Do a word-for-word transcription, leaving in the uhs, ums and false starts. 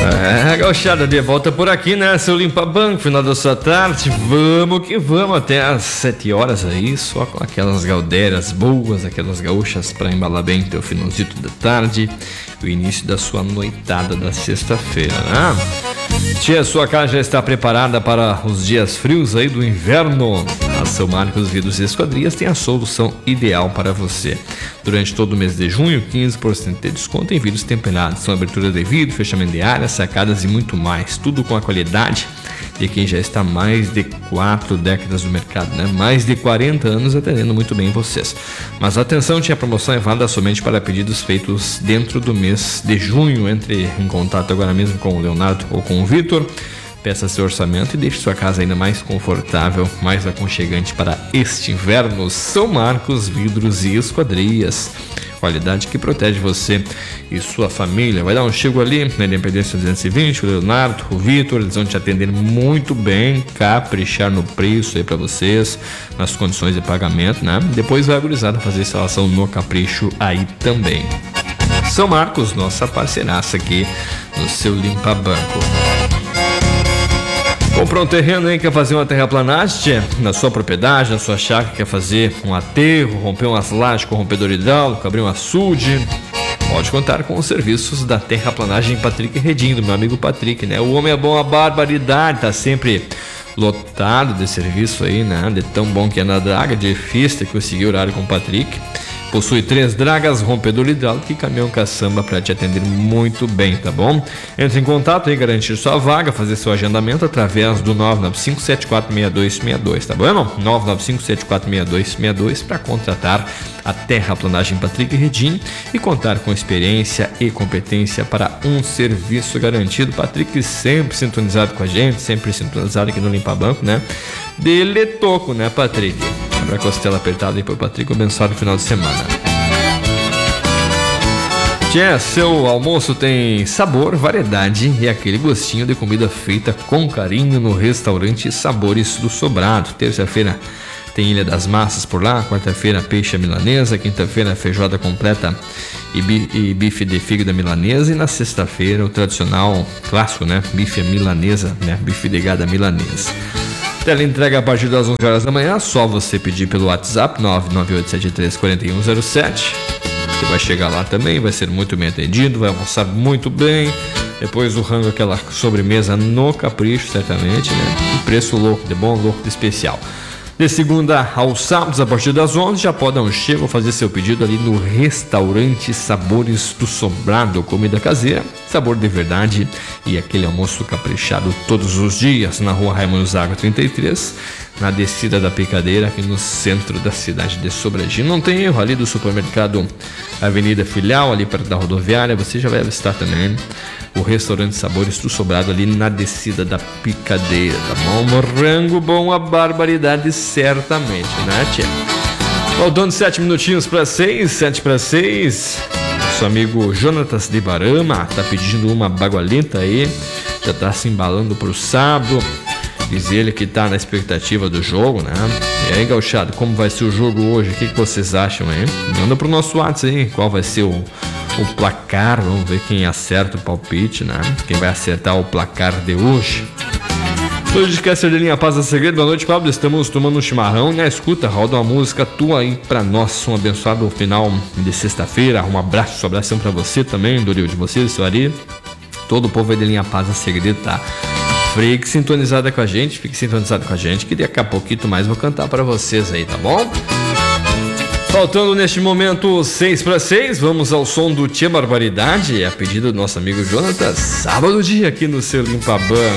É, gauchada de volta por aqui, né? Seu Limpa Banco, final da sua tarde. Vamos que vamos até às sete horas aí, só com aquelas gaudérias boas, aquelas gaúchas pra embalar bem teu finalzinho da tarde, o início da sua noitada da sexta-feira, né? Tia, sua casa já está preparada para os dias frios aí do inverno? A São Marcos Vidros e Esquadrias tem a solução ideal para você. Durante todo o mês de junho, quinze por cento de desconto em vidros temperados. São abertura de vidro, fechamento de áreas, sacadas e muito mais. Tudo com a qualidade de quem já está há mais de quatro décadas no mercado, né? Mais de quarenta anos atendendo muito bem vocês. Mas atenção, tinha promoção é válida somente para pedidos feitos dentro do mês de junho. Entre em contato agora mesmo com o Leonardo ou com o Vitor. Peça seu orçamento e deixe sua casa ainda mais confortável, mais aconchegante para este inverno. São Marcos Vidros e Esquadrias. Qualidade que protege você e sua família. Vai dar um chego ali na Independência duzentos e vinte, o Leonardo, o Vitor, eles vão te atender muito bem, caprichar no preço aí para vocês, nas condições de pagamento, né? Depois vai a gurizada fazer instalação no capricho aí também. São Marcos, nossa parceiraça aqui no seu Limpa Banco. Comprou um terreno aí, quer fazer uma terraplanagem na sua propriedade, na sua chácara, quer fazer um aterro, romper umas lajes com rompedor hidráulico, abrir um açude? Pode contar com os serviços da terraplanagem Patrick Redinho, do meu amigo Patrick, né? O homem é bom, a barbaridade, tá sempre lotado de serviço aí, né? De tão bom que é na draga, difícil de conseguir horário com o Patrick. Possui três dragas, rompedor hidráulico e caminhão caçamba para te atender muito bem, tá bom? Entre em contato e garantir sua vaga, fazer seu agendamento através do nove nove cinco sete quatro seis dois seis dois, tá bom? nove nove cinco sete quatro seis dois seis dois para contratar a terraplanagem Patrick Redinho e contar com experiência e competência para um serviço garantido. Patrick sempre sintonizado com a gente, sempre sintonizado aqui no Limpa Banco, né? Dele toco, né, Patrick? Pra costela apertada aí pro Patrick, abençoado no final de semana. Tchê, seu almoço tem sabor, variedade e aquele gostinho de comida feita com carinho no restaurante Sabores do Sobrado. Terça-feira tem Ilha das Massas por lá, quarta-feira peixe à milanesa, quinta-feira feijoada completa e, bi- e bife de fígado à milanesa, e na sexta-feira o tradicional clássico, né, bife à milanesa, né, bife de gado à milanesa. Tela entrega a partir das onze horas da manhã, só você pedir pelo WhatsApp nove nove oito sete três quatro um zero sete. Você vai chegar lá também, vai ser muito bem atendido, vai almoçar muito bem. Depois o rango, aquela sobremesa no capricho, certamente, né? E preço louco, de bom, louco, de especial. De segunda aos sábados, a partir das onze, já pode dar um chego, fazer seu pedido ali no restaurante Sabores do Sobrado. Comida caseira, sabor de verdade e aquele almoço caprichado todos os dias, na rua Raimundo Zago trinta e três, na descida da Picadeira, aqui no centro da cidade de Sobradinho. Não tem erro, ali do supermercado Avenida Filial, ali perto da rodoviária, você já vai avistar também o restaurante Sabores do Sobrado, ali na descida da Picadeira, tá bom? Morango bom, a barbaridade, certamente, né, tia? Faltando sete minutinhos para seis, sete para seis. Nosso amigo Jonatas de Barama tá pedindo uma bagualenta aí, já tá se embalando pro sábado. Diz ele que tá na expectativa do jogo, né? E aí, gauchado, como vai ser o jogo hoje? O que, que vocês acham, hein? Manda pro nosso WhatsApp aí, qual vai ser o, o placar. Vamos ver quem acerta o palpite, né? Quem vai acertar o placar de hoje. Hoje quer ser de linha Paz da Segredo. Boa noite, Pablo. Estamos tomando um chimarrão, né? Escuta, roda uma música tua aí pra nós. Um abençoado final de sexta-feira. Um abraço, um abração pra você também, Doril, de você, seu Ari. Todo o povo aí de linha Paz da Segredo, tá? Fique sintonizada com a gente, fique sintonizado com a gente, que daqui a pouquinho mais vou cantar pra vocês aí, tá bom? Faltando neste momento seis para seis, vamos ao som do Tia Barbaridade, a pedido do nosso amigo Jonatas, sábado dia aqui no seu Limpa Banco.